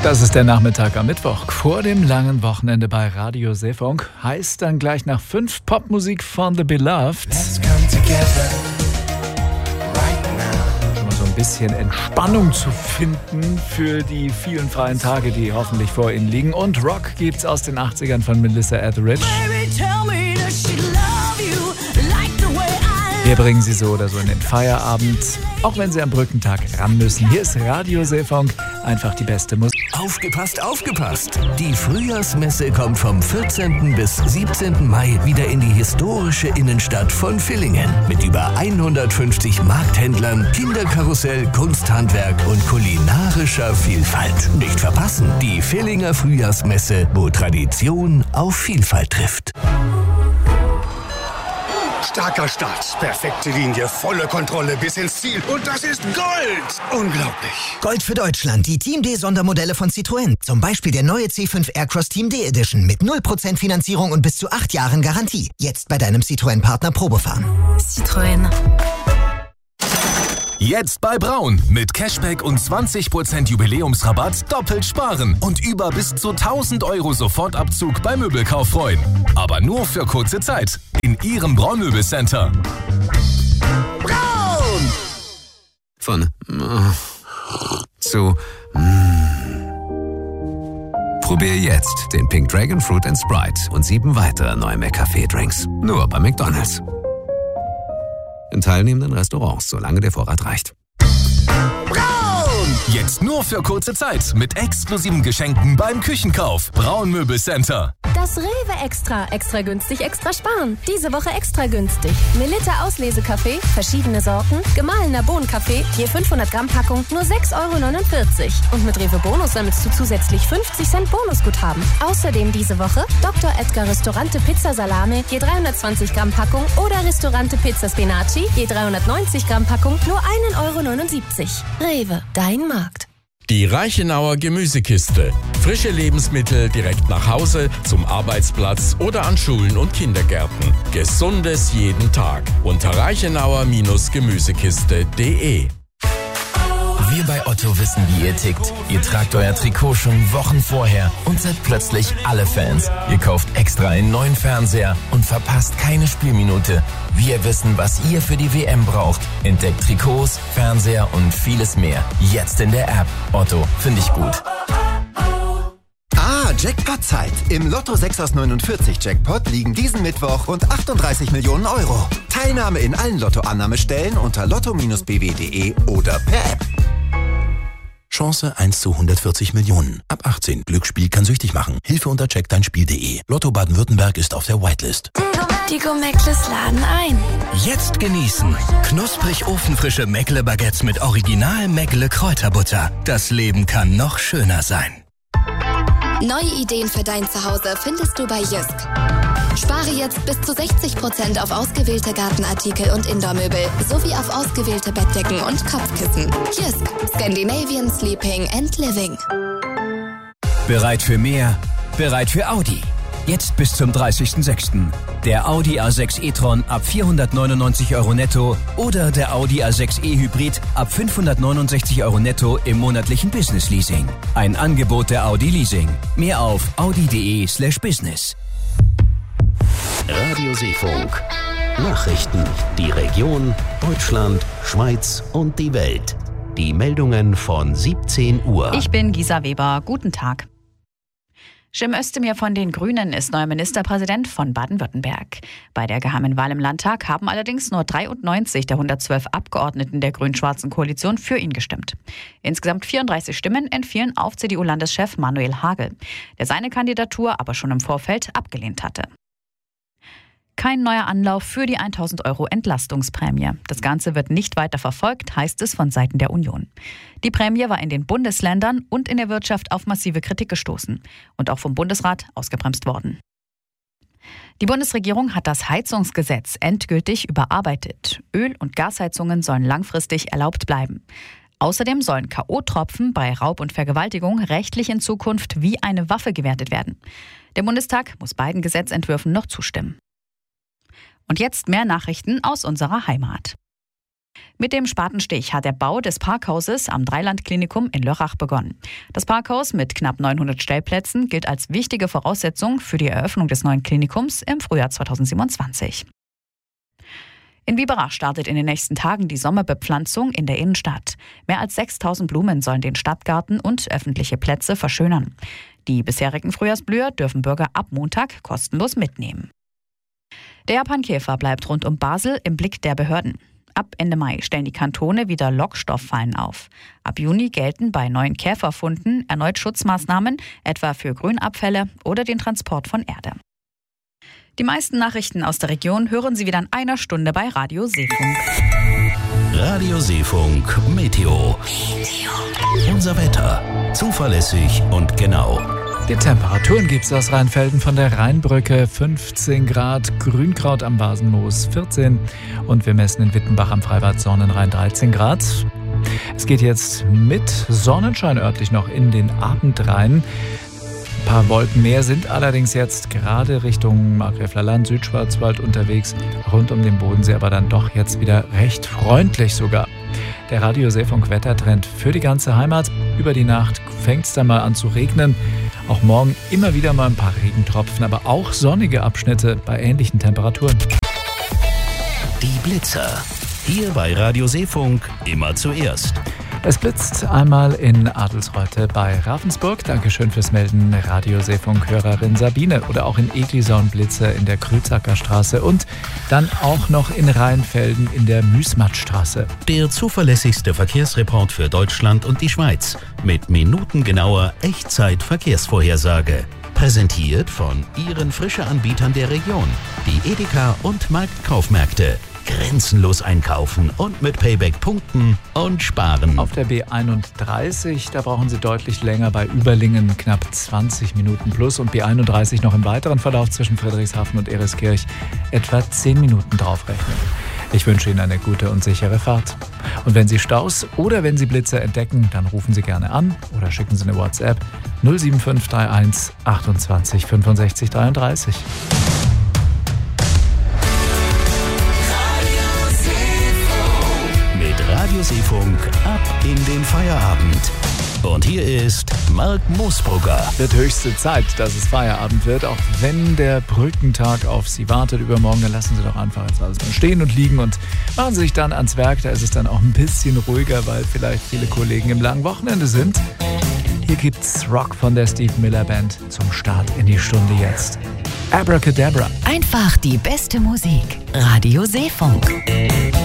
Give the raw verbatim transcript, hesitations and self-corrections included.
Das ist der Nachmittag am Mittwoch vor dem langen Wochenende bei Radio Seefunk. Heißt dann gleich nach fünf Popmusik von The Beloved. Let's come together right now. Schon mal so ein bisschen Entspannung zu finden für die vielen freien Tage, die hoffentlich vor Ihnen liegen. Und Rock gibt's aus den achtzigern von Melissa Etheridge. Baby, tell me, does she love you like the way I... Wir bringen Sie so oder so in den Feierabend, auch wenn Sie am Brückentag ran müssen. Hier ist Radio Seefunk, einfach die beste Musik. Aufgepasst, aufgepasst! Die Frühjahrsmesse kommt vom vierzehnten bis siebzehnten Mai wieder in die historische Innenstadt von Villingen. Mit über hundertfünfzig Markthändlern, Kinderkarussell, Kunsthandwerk und kulinarischer Vielfalt. Nicht verpassen, die Villinger Frühjahrsmesse, wo Tradition auf Vielfalt trifft. Starker Start, perfekte Linie, volle Kontrolle bis ins Ziel. Und das ist Gold! Unglaublich. Gold für Deutschland, die Team D Sondermodelle von Citroën. Zum Beispiel der neue C fünf Aircross Team D Edition mit null Prozent Finanzierung und bis zu acht Jahren Garantie. Jetzt bei deinem Citroën-Partner Probefahren. Citroën. Jetzt bei Braun. Mit Cashback und zwanzig Prozent Jubiläumsrabatt doppelt sparen und über bis zu tausend Euro Sofortabzug beim Möbelkauf freuen. Aber nur für kurze Zeit. In Ihrem Braun-Möbelcenter. Braun! Von äh, zu mm. Probier jetzt den Pink Dragon Fruit and Sprite und sieben weitere neue McCafé-Drinks. Nur bei McDonald's. In teilnehmenden Restaurants, solange der Vorrat reicht. Braun! Jetzt nur für kurze Zeit mit exklusiven Geschenken beim Küchenkauf. Braun Möbelcenter. Das Rewe Extra. Extra günstig, extra sparen. Diese Woche extra günstig. Melitta Auslesekaffee, verschiedene Sorten, gemahlener Bohnenkaffee, je fünfhundert Gramm Packung, nur sechs Euro neunundvierzig. Und mit Rewe Bonus sammelst du zusätzlich fünfzig Cent Bonusguthaben. Außerdem diese Woche Doktor Edgar Restaurante Pizza Salame, je dreihundertzwanzig Gramm Packung oder Restaurante Pizza Spinaci, je dreihundertneunzig Gramm Packung, nur einen Euro neunundsiebzig. Rewe, dein Markt. Die Reichenauer Gemüsekiste. Frische Lebensmittel direkt nach Hause, zum Arbeitsplatz oder an Schulen und Kindergärten. Gesundes jeden Tag. Unter reichenauer Gemüsekiste punkt de. Wir bei Otto wissen, wie ihr tickt. Ihr tragt euer Trikot schon Wochen vorher und seid plötzlich alle Fans. Ihr kauft extra einen neuen Fernseher und verpasst keine Spielminute. Wir wissen, was ihr für die W M braucht. Entdeckt Trikots, Fernseher und vieles mehr. Jetzt in der App. Otto, finde ich gut. Ah, Jackpot-Zeit. Im Lotto sechs aus neunundvierzig Jackpot liegen diesen Mittwoch rund achtunddreißig Millionen Euro. Teilnahme in allen Lottoannahmestellen unter lotto Bindestrich b w punkt de oder per App. Chance eins zu hundertvierzig Millionen. Ab achtzehn. Glücksspiel kann süchtig machen. Hilfe unter check dein spiel punkt de. Lotto Baden-Württemberg ist auf der Whitelist. Die Go-Meckles laden ein. Jetzt genießen. Knusprig ofenfrische Meckle-Baguettes mit Original Meckle-Kräuterbutter. Das Leben kann noch schöner sein. Neue Ideen für dein Zuhause findest du bei Jysk. Spare jetzt bis zu sechzig Prozent auf ausgewählte Gartenartikel und Indoor-Möbel sowie auf ausgewählte Bettdecken und Kopfkissen. Jysk. Scandinavian Sleeping and Living. Bereit für mehr? Bereit für Audi. Jetzt bis zum dreißigsten sechsten Der Audi A sechs e-tron ab vierhundertneunundneunzig Euro netto oder der Audi A sechs e Hybrid ab fünfhundertneunundsechzig Euro netto im monatlichen Business Leasing. Ein Angebot der Audi Leasing. Mehr auf audi punkt de slash business. Radio Seefunk. Nachrichten. Die Region, Deutschland, Schweiz und die Welt. Die Meldungen von siebzehn Uhr. Ich bin Gisa Weber. Guten Tag. Cem Özdemir von den Grünen ist neuer Ministerpräsident von Baden-Württemberg. Bei der geheimen Wahl im Landtag haben allerdings nur dreiundneunzig der hundertzwölf Abgeordneten der grün-schwarzen Koalition für ihn gestimmt. Insgesamt vierunddreißig Stimmen entfielen auf C D U-Landeschef Manuel Hagel, der seine Kandidatur aber schon im Vorfeld abgelehnt hatte. Kein neuer Anlauf für die tausend Euro Entlastungsprämie. Das Ganze wird nicht weiter verfolgt, heißt es von Seiten der Union. Die Prämie war in den Bundesländern und in der Wirtschaft auf massive Kritik gestoßen und auch vom Bundesrat ausgebremst worden. Die Bundesregierung hat das Heizungsgesetz endgültig überarbeitet. Öl- und Gasheizungen sollen langfristig erlaubt bleiben. Außerdem sollen K O-Tropfen bei Raub und Vergewaltigung rechtlich in Zukunft wie eine Waffe gewertet werden. Der Bundestag muss beiden Gesetzentwürfen noch zustimmen. Und jetzt mehr Nachrichten aus unserer Heimat. Mit dem Spatenstich hat der Bau des Parkhauses am Dreiland-Klinikum in Lörrach begonnen. Das Parkhaus mit knapp neunhundert Stellplätzen gilt als wichtige Voraussetzung für die Eröffnung des neuen Klinikums im Frühjahr zweitausendsiebenundzwanzig. In Biberach startet in den nächsten Tagen die Sommerbepflanzung in der Innenstadt. Mehr als sechstausend Blumen sollen den Stadtgarten und öffentliche Plätze verschönern. Die bisherigen Frühjahrsblüher dürfen Bürger ab Montag kostenlos mitnehmen. Der Japankäfer bleibt rund um Basel im Blick der Behörden. Ab Ende Mai stellen die Kantone wieder Lockstofffallen auf. Ab Juni gelten bei neuen Käferfunden erneut Schutzmaßnahmen, etwa für Grünabfälle oder den Transport von Erde. Die meisten Nachrichten aus der Region hören Sie wieder in einer Stunde bei Radio Seefunk. Radio Seefunk Meteo. Unser Wetter. Zuverlässig und genau. Die Temperaturen gibt es aus Rheinfelden von der Rheinbrücke fünfzehn Grad, Grünkraut am Basenmoos vierzehn und wir messen in Wittenbach am Freibad Sonnenrhein dreizehn Grad. Es geht jetzt mit Sonnenschein örtlich noch in den Abend rein. Ein paar Wolken mehr sind allerdings jetzt gerade Richtung Markgräfler Land, Südschwarzwald unterwegs, rund um den Bodensee, aber dann doch jetzt wieder recht freundlich sogar. Der Radio Seefunk Wettertrend für die ganze Heimat. Über die Nacht fängt es dann mal an zu regnen. Auch morgen immer wieder mal ein paar Regentropfen, aber auch sonnige Abschnitte bei ähnlichen Temperaturen. Die Blitzer. Hier bei Radio Seefunk immer zuerst. Es blitzt einmal in Adelsreuth bei Ravensburg. Dankeschön fürs Melden, Radio Seefunk-Hörerin Sabine. Oder auch in Eglisau Blitze in der Krützacker Straße. Und dann auch noch in Rheinfelden in der Müßmattstraße. Der zuverlässigste Verkehrsreport für Deutschland und die Schweiz. Mit minutengenauer Echtzeit-Verkehrsvorhersage. Präsentiert von Ihren Frische-Anbietern der Region. Die Edeka und Marktkaufmärkte. Grenzenlos einkaufen und mit Payback punkten und sparen. Auf der B einunddreißig, da brauchen Sie deutlich länger, bei Überlingen knapp zwanzig Minuten plus und B einunddreißig noch im weiteren Verlauf zwischen Friedrichshafen und Ereskirch etwa zehn Minuten draufrechnen. Ich wünsche Ihnen eine gute und sichere Fahrt. Und wenn Sie Staus oder wenn Sie Blitze entdecken, dann rufen Sie gerne an oder schicken Sie eine WhatsApp null sieben fünf drei eins achtundzwanzig fünfundsechzig dreiunddreißig. Radio Seefunk ab in den Feierabend. Und hier ist Marc Moosbrugger. Wird höchste Zeit, dass es Feierabend wird, auch wenn der Brückentag auf Sie wartet übermorgen. Dann lassen Sie doch einfach jetzt alles mal stehen und liegen und machen Sie sich dann ans Werk. Da ist es dann auch ein bisschen ruhiger, weil vielleicht viele Kollegen im langen Wochenende sind. Hier gibt's Rock von der Steve Miller Band zum Start in die Stunde jetzt. Abracadabra. Einfach die beste Musik. Radio Seefunk.